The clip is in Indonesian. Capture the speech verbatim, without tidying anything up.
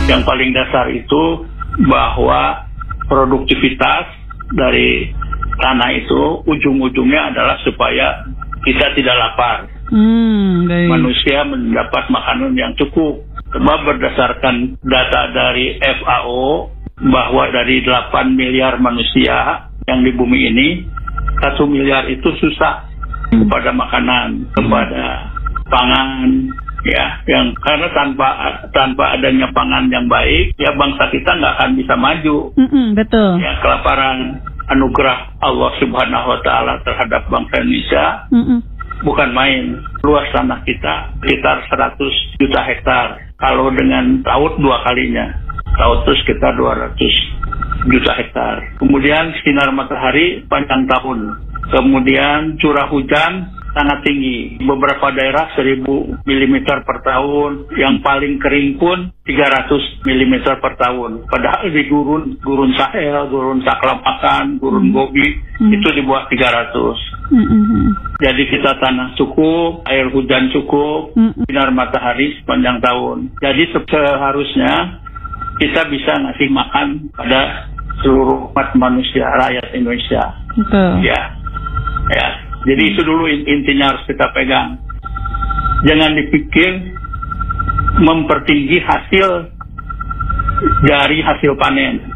Yang paling dasar itu bahwa produktivitas dari tanah itu ujung-ujungnya adalah supaya kita tidak lapar. Hmm, Manusia mendapat makanan yang cukup. Sebab berdasarkan data dari F A O bahwa dari delapan miliar manusia yang di bumi ini, satu miliar itu susah kepada makanan, kepada pangan, ya, yang karena tanpa tanpa adanya pangan yang baik, ya bangsa kita nggak akan bisa maju. Mm-mm, betul. Ya, kelaparan anugerah Allah Subhanahu Wa Taala terhadap bangsa Indonesia Mm-mm. bukan main. Luas tanah kita sekitar seratus juta hektar. Kalau dengan laut dua kalinya, laut itu sekitar dua ratus juta hektar. Kemudian sinar matahari panjang tahun. Kemudian curah hujan sangat tinggi. Beberapa daerah seribu milimeter per tahun. Yang paling kering pun tiga ratus milimeter per tahun. Padahal di gurun, gurun Sahel, gurun Taklamakan, gurun Gobi, hmm. itu di bawah tiga ratus. Hmm. Jadi kita tanah cukup, air hujan cukup, hmm. sinar matahari sepanjang tahun. Jadi seharusnya kita bisa ngasih makan pada seluruh umat manusia, rakyat Indonesia. Betul. Ya, ya. Jadi itu dulu intinya harus kita pegang. Jangan dipikir mempertinggi hasil dari hasil panen.